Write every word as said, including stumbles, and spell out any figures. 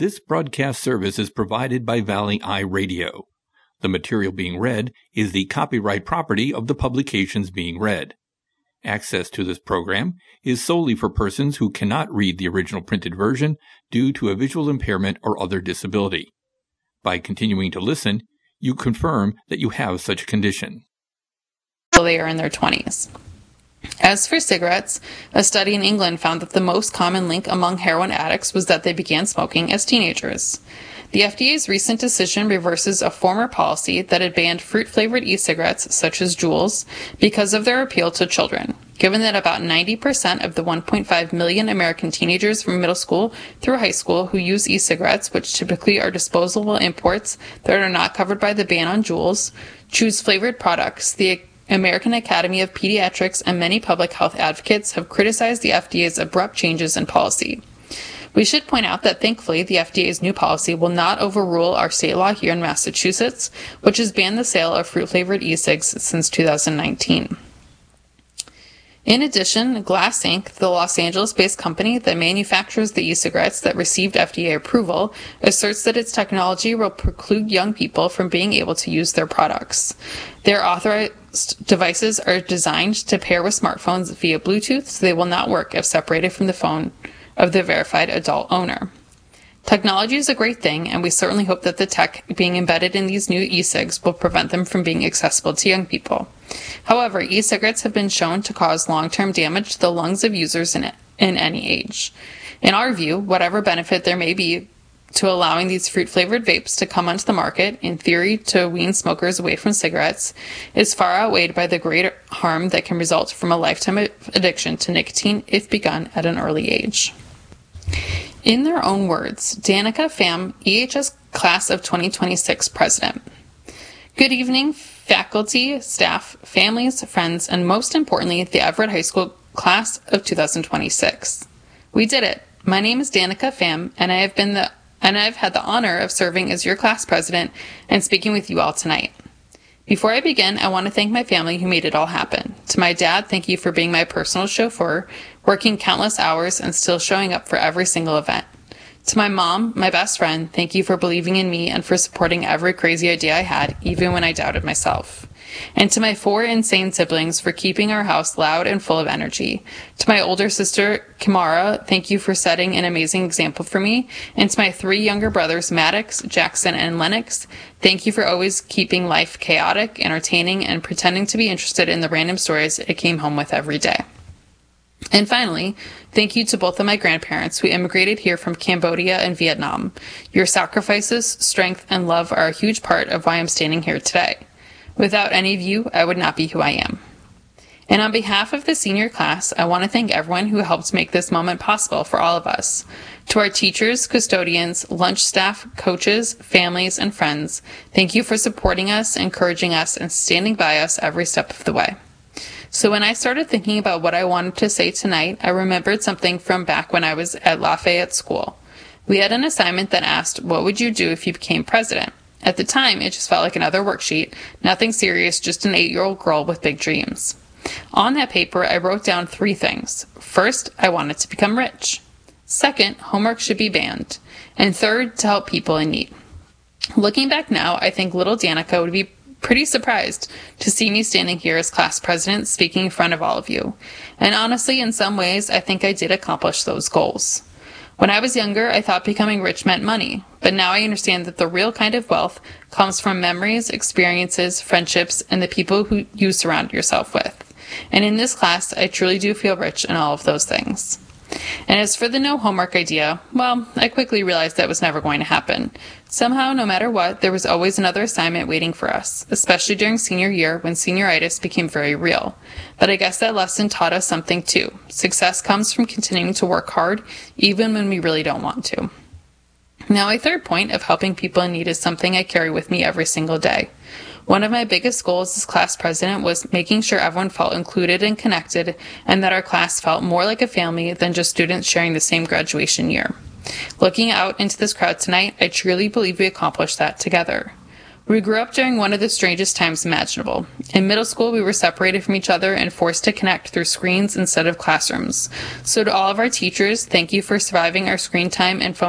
This broadcast service is provided by Valley Eye Radio. The material being read is the copyright property of the publications being read. Access to this program is solely for persons who cannot read the original printed version due to a visual impairment or other disability. By continuing to listen, you confirm that you have such a condition. They are in their twenties. As for cigarettes, a study in England found that the most common link among heroin addicts was that they began smoking as teenagers. The F D A's recent decision reverses a former policy that had banned fruit-flavored e-cigarettes, such as Juuls, because of their appeal to children. Given that about ninety percent of the one point five million American teenagers from middle school through high school who use e-cigarettes, which typically are disposable imports that are not covered by the ban on Juuls, choose flavored products, the American Academy of Pediatrics and many public health advocates have criticized the F D A's abrupt changes in policy. We should point out that thankfully the F D A's new policy will not overrule our state law here in Massachusetts, which has banned the sale of fruit-flavored e-cigs since two thousand nineteen. In addition, Glass Incorporated, the Los Angeles-based company that manufactures the e-cigarettes that received F D A approval, asserts that its technology will preclude young people from being able to use their products. Their authorized devices are designed to pair with smartphones via Bluetooth, so they will not work if separated from the phone of the verified adult owner. Technology is a great thing, and we certainly hope that the tech being embedded in these new e-cigs will prevent them from being accessible to young people. However, e-cigarettes have been shown to cause long-term damage to the lungs of users in, in any age. In our view, whatever benefit there may be to allowing these fruit-flavored vapes to come onto the market, in theory to wean smokers away from cigarettes, is far outweighed by the great harm that can result from a lifetime of addiction to nicotine if begun at an early age. In their own words, Danica Pham, E H S Class of twenty twenty-six President. Good evening, faculty, staff, families, friends, and most importantly, the Everett High School Class of two thousand twenty-six. We did it. My name is Danica Pham, and I have been the and I've had the honor of serving as your class president and speaking with you all tonight. Before I begin, I want to thank my family who made it all happen. To my dad, thank you for being my personal chauffeur, working countless hours and still showing up for every single event. To my mom, my best friend, thank you for believing in me and for supporting every crazy idea I had, even when I doubted myself. And to my four insane siblings for keeping our house loud and full of energy. To my older sister, Kimara, thank you for setting an amazing example for me. And to my three younger brothers, Maddox, Jackson, and Lennox, thank you for always keeping life chaotic, entertaining, and pretending to be interested in the random stories I came home with every day. And finally, thank you to both of my grandparents who immigrated here from Cambodia and Vietnam. Your sacrifices, strength, and love are a huge part of why I'm standing here today. Without any of you, I would not be who I am. And on behalf of the senior class, I want to thank everyone who helped make this moment possible for all of us. To our teachers, custodians, lunch staff, coaches, families, and friends, thank you for supporting us, encouraging us, and standing by us every step of the way. So when I started thinking about what I wanted to say tonight, I remembered something from back when I was at Lafayette School. We had an assignment that asked, what would you do if you became president? At the time, it just felt like another worksheet, nothing serious, just an eight-year-old girl with big dreams. On that paper, I wrote down three things. First, I wanted to become rich. Second, homework should be banned. And third, to help people in need. Looking back now, I think little Danica would be pretty surprised to see me standing here as class president speaking in front of all of you. And honestly, in some ways, I think I did accomplish those goals. When I was younger, I thought becoming rich meant money, but now I understand that the real kind of wealth comes from memories, experiences, friendships, and the people who you surround yourself with. And in this class, I truly do feel rich in all of those things. And as for the no homework idea, well, I quickly realized that was never going to happen. Somehow, no matter what, there was always another assignment waiting for us, especially during senior year when senioritis became very real. But I guess that lesson taught us something too. Success comes from continuing to work hard, even when we really don't want to. Now, a third point of helping people in need is something I carry with me every single day. One of my biggest goals as class president was making sure everyone felt included and connected, and that our class felt more like a family than just students sharing the same graduation year. Looking out into this crowd tonight, I truly believe we accomplished that together. We grew up during one of the strangest times imaginable. In middle school, we were separated from each other and forced to connect through screens instead of classrooms. So to all of our teachers, thank you for surviving our screen time and phone